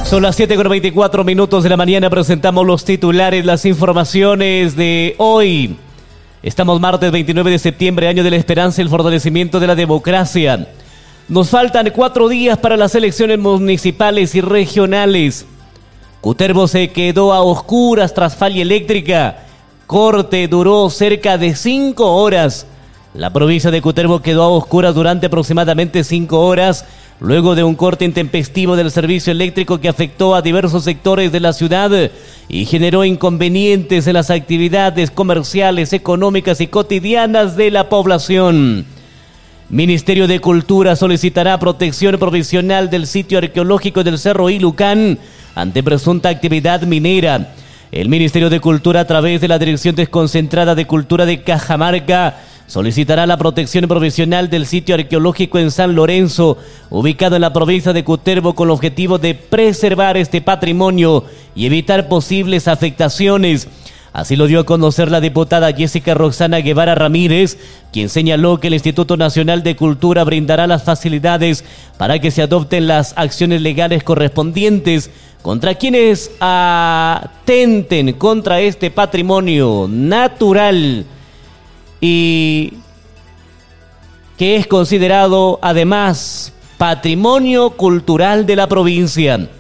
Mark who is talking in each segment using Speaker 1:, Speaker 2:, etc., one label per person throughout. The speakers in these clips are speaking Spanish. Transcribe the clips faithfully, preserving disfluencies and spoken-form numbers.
Speaker 1: Son las siete con veinticuatro minutos de la mañana, presentamos los titulares, las informaciones de hoy. Estamos martes veintinueve de septiembre, año de la esperanza y el fortalecimiento de la democracia. Nos faltan cuatro días para las elecciones municipales y regionales. Cutervo se quedó a oscuras tras falla eléctrica. Corte duró cerca de cinco horas. La provincia de Cutervo quedó a oscuras durante aproximadamente cinco horas, luego de un corte intempestivo del servicio eléctrico que afectó a diversos sectores de la ciudad y generó inconvenientes en las actividades comerciales, económicas y cotidianas de la población. Ministerio de Cultura solicitará protección provisional del sitio arqueológico del Cerro Ilucán ante presunta actividad minera. El Ministerio de Cultura, a través de la Dirección Desconcentrada de Cultura de Cajamarca, solicitará la protección provisional del sitio arqueológico en San Lorenzo, ubicado en la provincia de Cutervo, con el objetivo de preservar este patrimonio y evitar posibles afectaciones. Así lo dio a conocer la diputada Jessica Roxana Guevara Ramírez, quien señaló que el Instituto Nacional de Cultura brindará las facilidades para que se adopten las acciones legales correspondientes contra quienes atenten contra este patrimonio natural y que es considerado además patrimonio cultural de la provincia.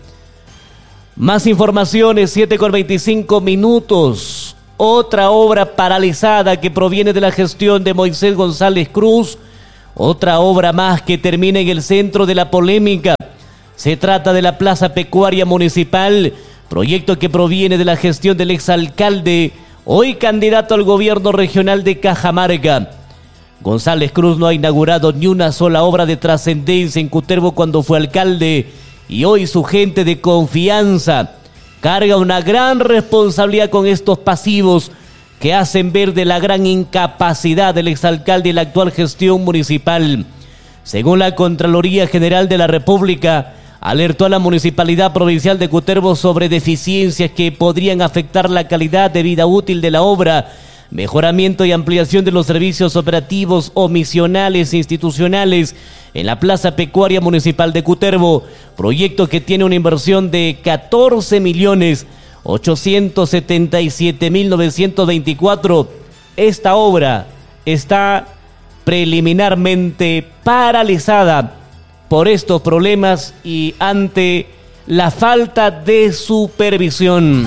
Speaker 1: Más informaciones, siete con veinticinco minutos. Otra obra paralizada que proviene de la gestión de Moisés González Cruz. Otra obra más que termina en el centro de la polémica. Se trata de la Plaza Pecuaria Municipal, proyecto que proviene de la gestión del exalcalde, hoy candidato al gobierno regional de Cajamarca. González Cruz no ha inaugurado ni una sola obra de trascendencia en Cutervo cuando fue alcalde, y hoy su gente de confianza carga una gran responsabilidad con estos pasivos que hacen ver de la gran incapacidad del exalcalde y la actual gestión municipal. Según la Contraloría General de la República, alertó a la Municipalidad Provincial de Cutervo sobre deficiencias que podrían afectar la calidad de vida útil de la obra, mejoramiento y ampliación de los servicios operativos, omisionales e institucionales en la Plaza Pecuaria Municipal de Cutervo, proyecto que tiene una inversión de catorce millones ochocientos setenta y siete mil novecientos veinticuatro. Esta obra está preliminarmente paralizada por estos problemas y ante la falta de supervisión.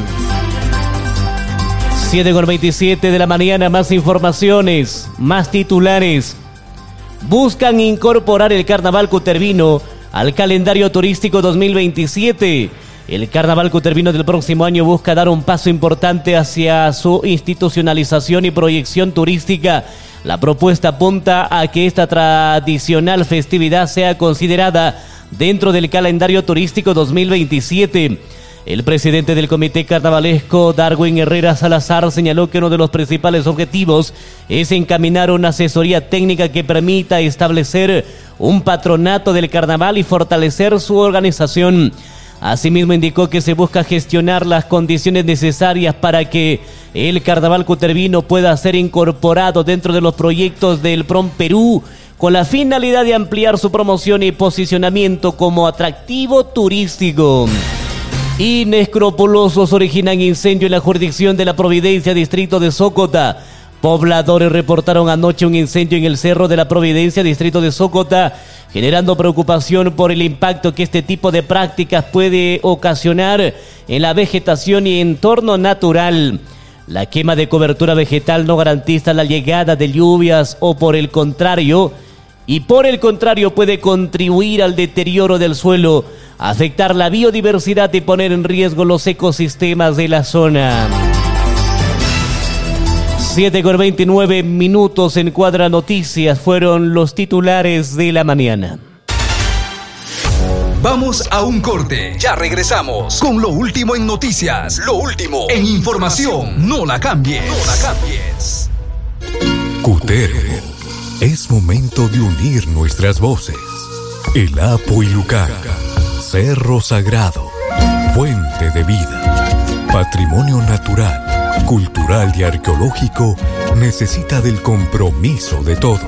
Speaker 1: siete con veintisiete de la mañana, más informaciones, más titulares. Buscan incorporar el Carnaval Cutervino al calendario turístico dos mil veintisiete. El Carnaval Cutervino del próximo año busca dar un paso importante hacia su institucionalización y proyección turística. La propuesta apunta a que esta tradicional festividad sea considerada dentro del calendario turístico dos mil veintisiete. El presidente del Comité Carnavalesco, Darwin Herrera Salazar, señaló que uno de los principales objetivos es encaminar una asesoría técnica que permita establecer un patronato del carnaval y fortalecer su organización. Asimismo, indicó que se busca gestionar las condiciones necesarias para que el Carnaval Cutervino pueda ser incorporado dentro de los proyectos del PROM Perú, con la finalidad de ampliar su promoción y posicionamiento como atractivo turístico. Inescrupulosos originan incendio en la jurisdicción de la Providencia, distrito de Sócota. Pobladores reportaron anoche un incendio en el Cerro de la Providencia, distrito de Sócota, generando preocupación por el impacto que este tipo de prácticas puede ocasionar en la vegetación y entorno natural. La quema de cobertura vegetal no garantiza la llegada de lluvias o por el contrario, y por el contrario puede contribuir al deterioro del suelo, afectar la biodiversidad y poner en riesgo los ecosistemas de la zona. siete con veintinueve minutos en Cuadra Noticias fueron los titulares de la mañana.
Speaker 2: Vamos a un corte. Ya regresamos con lo último en noticias, lo último en información. No la cambies. No la cambies.
Speaker 3: Cutervo. Es momento de unir nuestras voces. El Apo Ilucán, Cerro Sagrado, fuente de vida, patrimonio natural, cultural y arqueológico, necesita del compromiso de todos.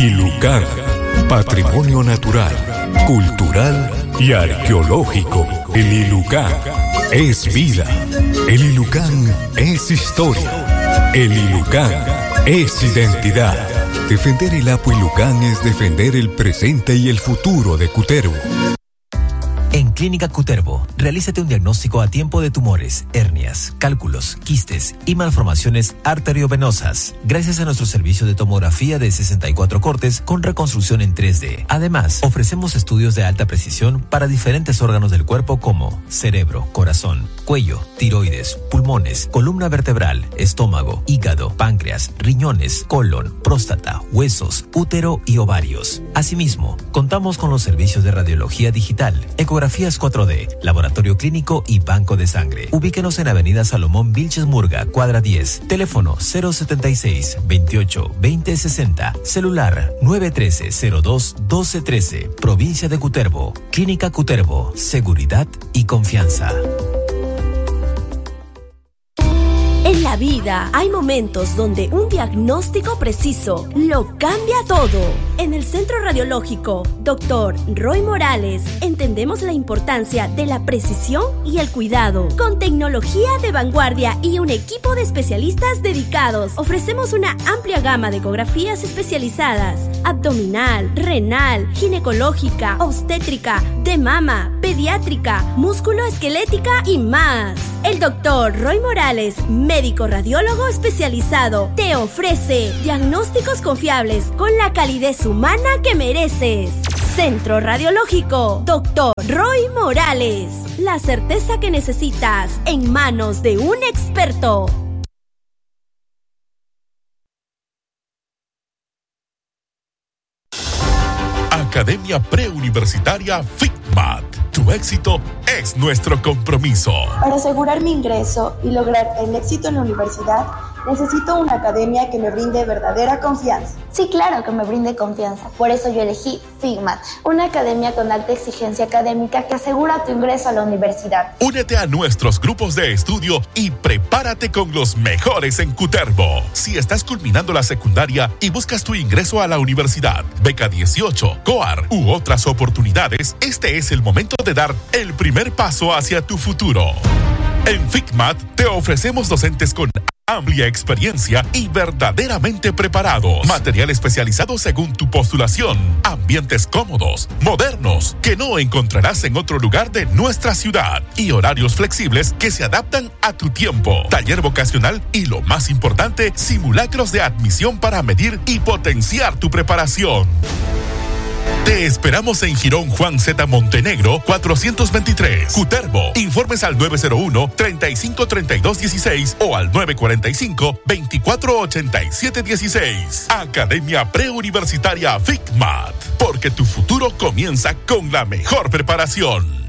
Speaker 3: Ilucán, patrimonio natural, cultural y arqueológico. El Ilucán es vida. El Ilucán es historia. El Ilucán es identidad. Defender el Apo Ilucán es defender el presente y el futuro de Cutervo.
Speaker 4: En Clínica Cutervo, realízate un diagnóstico a tiempo de tumores, hernias, cálculos, quistes y malformaciones arteriovenosas, gracias a nuestro servicio de tomografía de sesenta y cuatro cortes con reconstrucción en tres D. Además, ofrecemos estudios de alta precisión para diferentes órganos del cuerpo como cerebro, corazón, cuello, tiroides, pulmones, columna vertebral, estómago, hígado, páncreas, riñones, colon, próstata, huesos, útero y ovarios. Asimismo, contamos con los servicios de radiología digital, ecografía cuatro D, laboratorio clínico y banco de sangre. Ubíquenos en Avenida Salomón Vilches Murga, cuadra diez. Teléfono cero setenta y seis, veintiocho, veinte sesenta. Celular nueve uno tres, cero dos, doce trece. Provincia de Cutervo. Clínica Cutervo. Seguridad y confianza.
Speaker 5: En la vida hay momentos donde un diagnóstico preciso lo cambia todo. En el Centro Radiológico doctor Roy Morales entendemos la importancia de la precisión y el cuidado. Con tecnología de vanguardia y un equipo de especialistas dedicados, ofrecemos una amplia gama de ecografías especializadas: abdominal, renal, ginecológica, obstétrica, de mama, pediátrica, músculo-esquelética y más. El doctor Roy Morales, médico radiólogo especializado, te ofrece diagnósticos confiables con la calidez humana que mereces. Centro Radiológico doctor Roy Morales. La certeza que necesitas en manos de un experto.
Speaker 6: Academia Preuniversitaria FICMAT. Tu éxito es nuestro compromiso.
Speaker 7: Para asegurar mi ingreso y lograr el éxito en la universidad, necesito una academia que me brinde verdadera confianza.
Speaker 8: Sí, claro que me brinde confianza. Por eso yo elegí FICMAT, una academia con alta exigencia académica que asegura tu ingreso a la universidad.
Speaker 6: Únete a nuestros grupos de estudio y prepárate con los mejores en Cutervo. Si estás culminando la secundaria y buscas tu ingreso a la universidad, beca dieciocho, COAR u otras oportunidades, este es el momento de dar el primer paso hacia tu futuro. En FICMAT te ofrecemos docentes con amplia experiencia y verdaderamente preparados. Material especializado según tu postulación. Ambientes cómodos, modernos, que no encontrarás en otro lugar de nuestra ciudad. Y horarios flexibles que se adaptan a tu tiempo. Taller vocacional y, lo más importante, simulacros de admisión para medir y potenciar tu preparación. Te esperamos en Girón Juan Z. Montenegro, cuatrocientos veintitrés, Cutervo. Informes al nueve cero uno, treinta y cinco, treinta y dos dieciséis o al nueve cuarenta y cinco, veinticuatro ochenta y siete dieciséis. Academia Preuniversitaria FICMAT, porque tu futuro comienza con la mejor preparación.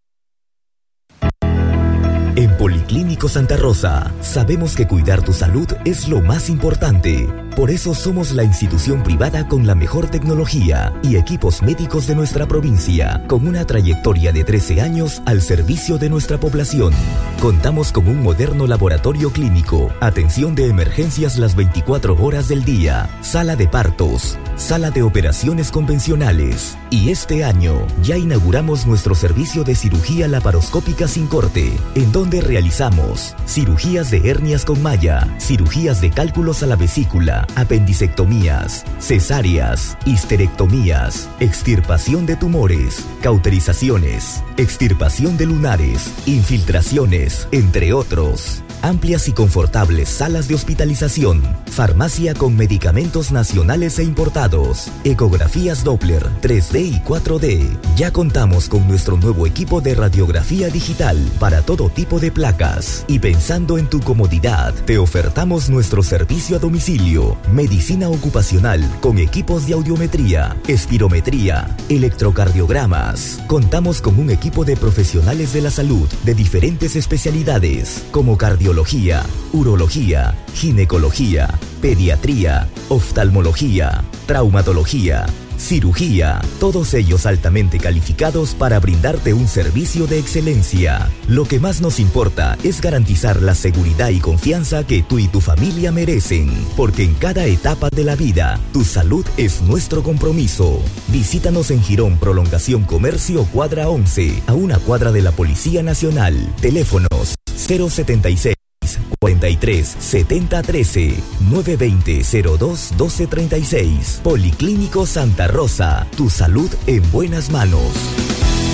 Speaker 9: En Policlínico Santa Rosa, sabemos que cuidar tu salud es lo más importante. Por eso somos la institución privada con la mejor tecnología y equipos médicos de nuestra provincia, con una trayectoria de trece años al servicio de nuestra población. Contamos con un moderno laboratorio clínico, atención de emergencias las veinticuatro horas del día, sala de partos, sala de operaciones convencionales. Y este año ya inauguramos nuestro servicio de cirugía laparoscópica sin corte, en donde realizamos cirugías de hernias con malla, cirugías de cálculos a la vesícula, apendicectomías, cesáreas, histerectomías, extirpación de tumores, cauterizaciones, extirpación de lunares, infiltraciones, entre otros. Amplias y confortables salas de hospitalización, farmacia con medicamentos nacionales e importados, ecografías Doppler, tres D y cuatro D. Ya contamos con nuestro nuevo equipo de radiografía digital para todo tipo de placas. Y pensando en tu comodidad, te ofertamos nuestro servicio a domicilio, medicina ocupacional con equipos de audiometría, espirometría, electrocardiogramas. Contamos con un equipo de profesionales de la salud de diferentes especialidades como cardiología, urología, ginecología, pediatría, oftalmología, traumatología, cirugía, todos ellos altamente calificados para brindarte un servicio de excelencia. Lo que más nos importa es garantizar la seguridad y confianza que tú y tu familia merecen, porque en cada etapa de la vida, tu salud es nuestro compromiso. Visítanos en Girón Prolongación Comercio Cuadra once, a una cuadra de la Policía Nacional. Teléfonos cero setenta y seis, cuarenta y tres, setenta trece, nueve veinte, cero dos, doce treinta y seis. Policlínico Santa Rosa, tu salud en buenas manos.